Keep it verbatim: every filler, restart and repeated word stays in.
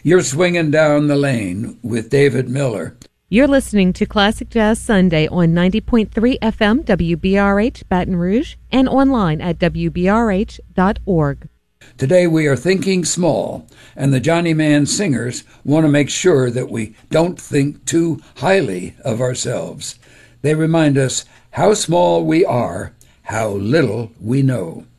You're swinging down the lane with David Miller. You're listening to Classic Jazz Sunday on ninety point three F M W B R H Baton Rouge and online at W B R H dot org. Today we are thinking small, and the Johnny Mann Singers want to make sure that we don't think too highly of ourselves. They remind us how small we are, how little we know.